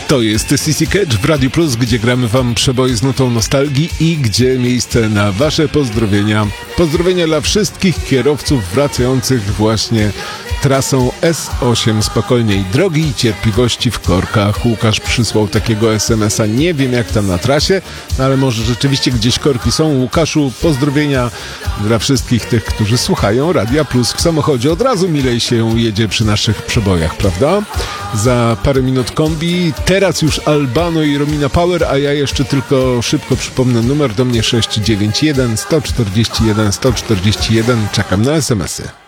To jest CC Catch w Radio Plus, gdzie gramy wam przeboje z nutą nostalgii i gdzie miejsce na wasze pozdrowienia. Pozdrowienia dla wszystkich kierowców wracających właśnie trasą S8 spokojnej drogi i cierpliwości w korkach. Łukasz przysłał takiego SMS-a. Nie wiem jak tam na trasie, ale może rzeczywiście gdzieś korki są. Łukaszu, pozdrowienia dla wszystkich tych, którzy słuchają Radia Plus w samochodzie. Od razu milej się jedzie przy naszych przebojach, prawda? Za parę minut kombi. Teraz już Albano i Romina Power, a ja jeszcze tylko szybko przypomnę numer do mnie 691 141 141. Czekam na SMS-y.